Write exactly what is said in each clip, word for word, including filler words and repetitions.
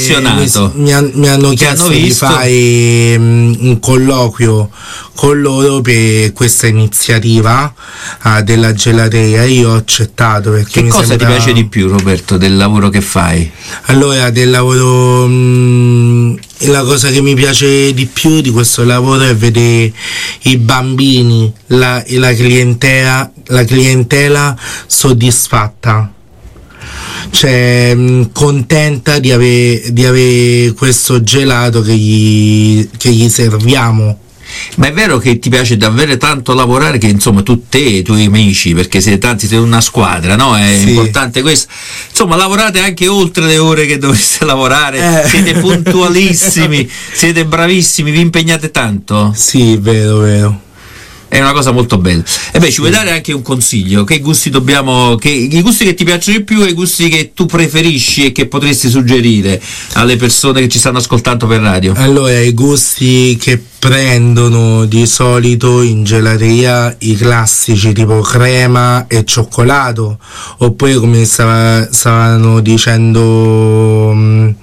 selezionato. Mi, mi, mi hanno chiesto hanno di fare um, un colloquio con loro per questa iniziativa uh, della gelateria. Io ho accettato perché che mi cosa sembra... ti piace di più, Roberto, del lavoro che fai? Allora, del lavoro um, la cosa che mi piace di più di questo lavoro è vedere i bambini, la, la clientela, la clientela soddisfatta, cioè mh, contenta di avere di avere questo gelato che gli, che gli serviamo. Ma è vero che ti piace davvero tanto lavorare, che insomma tu te e i tuoi amici, perché siete tanti, siete una squadra, no? È sì. importante questo. Insomma, lavorate anche oltre le ore che dovreste lavorare, eh. siete puntualissimi, siete bravissimi, vi impegnate tanto? Sì, vero, vero. È una cosa molto bella. E beh, ci vuoi dare anche un consiglio? Che gusti dobbiamo, che, i gusti che ti piacciono di più e i gusti che tu preferisci e che potresti suggerire alle persone che ci stanno ascoltando per radio? Allora, i gusti che prendono di solito in gelateria, i classici tipo crema e cioccolato, oppure come stava, stavano dicendo mh,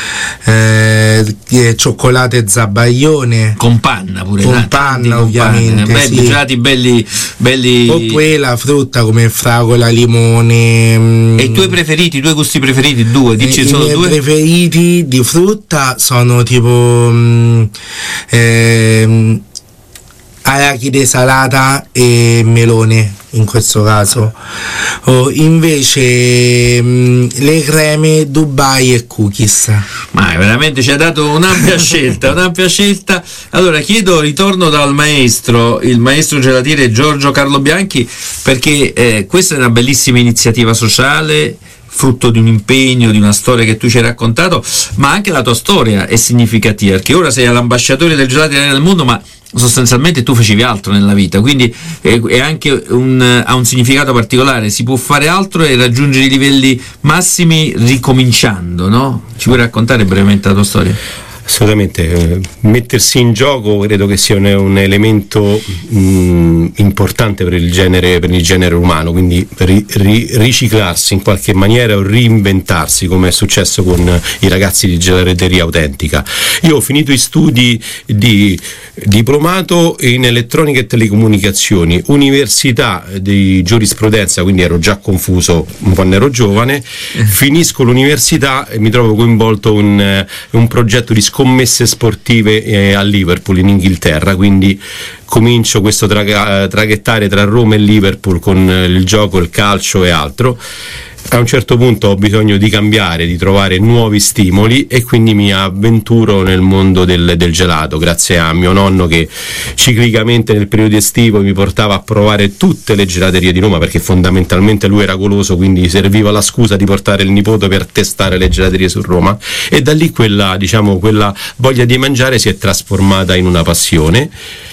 eh, cioccolato e zabaione con panna pure, con panna con ovviamente panna. Sì. Beh, gelati belli, belli. Oppure la frutta come fragola, limone. Mh. E i tuoi preferiti, i tuoi gusti preferiti? Due, dici I, solo i miei due? preferiti di frutta sono tipo mh, eh, arachide salata e melone in questo caso. Oh, invece mh, le creme Dubai e cookies. Ma veramente ci ha dato un'ampia scelta, un'ampia scelta. Allora chiedo ritorno dal maestro, il maestro gelatiere Giorgio Carlo Bianchi, perché eh, questa è una bellissima iniziativa sociale, frutto di un impegno, di una storia che tu ci hai raccontato, ma anche la tua storia è significativa, perché ora sei all'ambasciatore del gelato italiano nel mondo, ma sostanzialmente tu facevi altro nella vita, quindi è, è anche un, ha un significato particolare, si può fare altro e raggiungere i livelli massimi ricominciando, no? Ci puoi raccontare brevemente la tua storia? Assolutamente, mettersi in gioco credo che sia un, un elemento mh, importante per il genere, per il genere umano, quindi ri, ri, riciclarsi in qualche maniera o reinventarsi, come è successo con i ragazzi di Gelateria Autentica. Io ho finito i studi di diplomato in elettronica e telecomunicazioni, università di giurisprudenza, quindi ero già confuso quando ero giovane, finisco l'università e mi trovo coinvolto in un, un progetto di scommesse sportive eh, a Liverpool in Inghilterra, quindi comincio questo traga- traghettare tra Roma e Liverpool con il gioco, il calcio e altro. A un certo punto ho bisogno di cambiare, di trovare nuovi stimoli e quindi mi avventuro nel mondo del, del gelato, grazie a mio nonno che ciclicamente nel periodo estivo mi portava a provare tutte le gelaterie di Roma, perché fondamentalmente lui era goloso, quindi serviva la scusa di portare il nipote per testare le gelaterie su Roma, e da lì quella, diciamo, quella voglia di mangiare si è trasformata in una passione,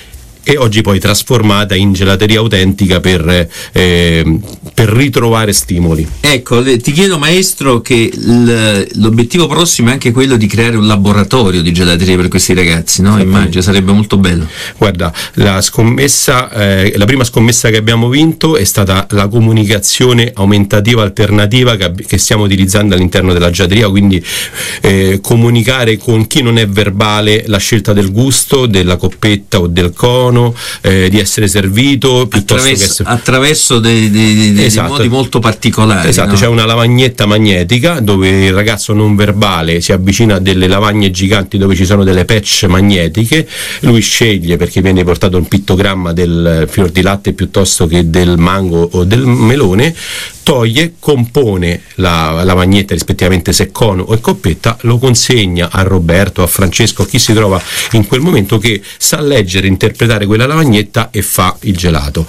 e oggi poi trasformata in Gelateria Autentica per, eh, per ritrovare stimoli. Ecco, ti chiedo maestro che l'obiettivo prossimo è anche quello di creare un laboratorio di gelateria per questi ragazzi, no? Immagino, sarebbe molto bello. Guarda, la scommessa, eh, la prima scommessa che abbiamo vinto è stata la comunicazione aumentativa alternativa che, che stiamo utilizzando all'interno della gelateria, quindi eh, comunicare con chi non è verbale la scelta del gusto, della coppetta o del cono, Eh, di essere servito piuttosto attraverso, che essere... attraverso dei, dei, dei, esatto. dei modi molto particolari. Esatto, no? C'è una lavagnetta magnetica dove il ragazzo non verbale si avvicina a delle lavagne giganti dove ci sono delle patch magnetiche, lui sceglie, perché viene portato un pittogramma del fior di latte piuttosto che del mango o del melone, toglie, compone la lavagnetta rispettivamente se cono o coppetta, lo consegna a Roberto, a Francesco, a chi si trova in quel momento, che sa leggere, interpretare quella lavagnetta e fa il gelato.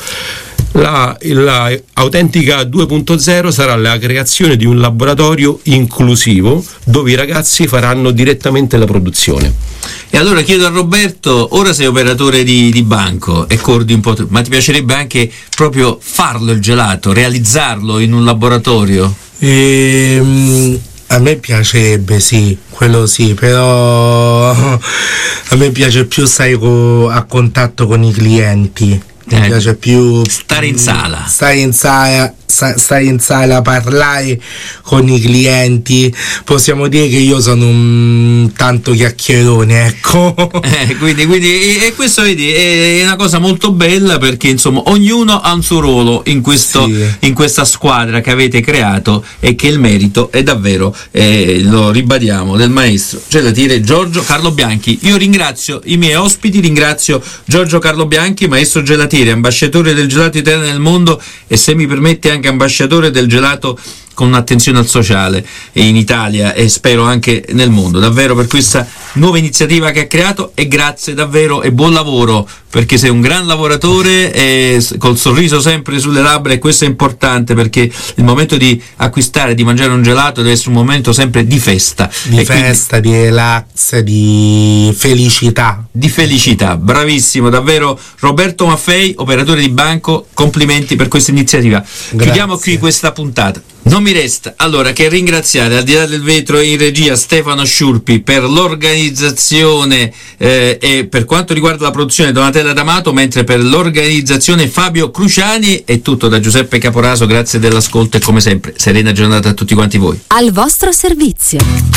La, la Autentica due punto zero sarà la creazione di un laboratorio inclusivo dove i ragazzi faranno direttamente la produzione. E allora chiedo a Roberto, ora sei operatore di, di banco e cordi un po', ma ti piacerebbe anche proprio farlo il gelato, realizzarlo in un laboratorio? Ehm, a me piacerebbe, sì, quello sì, però a me piace più stare co- a contatto con i clienti. Mi eh, piace più stare in sala stare in sala stare in sala a parlare con i clienti. Possiamo dire che io sono un tanto chiacchierone, ecco. Eh, quindi, quindi e questo vedi è una cosa molto bella, perché insomma ognuno ha un suo ruolo in questo sì. in questa squadra che avete creato, e che il merito è davvero, eh, lo ribadiamo, del maestro gelatiere Giorgio Carlo Bianchi. Io ringrazio i miei ospiti, ringrazio Giorgio Carlo Bianchi, maestro gelatiere, ambasciatore del gelato italiano nel mondo, e se mi permette anche ambasciatore del gelato con un'attenzione al sociale in Italia, e spero anche nel mondo, davvero, per questa nuova iniziativa che ha creato. E grazie davvero e buon lavoro, perché sei un gran lavoratore e col sorriso sempre sulle labbra, e questo è importante, perché il momento di acquistare, di mangiare un gelato deve essere un momento sempre di festa, di e festa, quindi, di relax, di felicità. Di felicità, bravissimo, davvero Roberto Maffei, operatore di banco, complimenti per questa iniziativa. Grazie. Chiudiamo qui questa puntata. Non mi resta allora che ringraziare, al di là del vetro in regia, Stefano Sciurpi per l'organizzazione eh, e per quanto riguarda la produzione Donatella D'Amato, mentre per l'organizzazione Fabio Cruciani. È tutto da Giuseppe Caporaso, grazie dell'ascolto e come sempre serena giornata a tutti quanti voi. Al vostro servizio.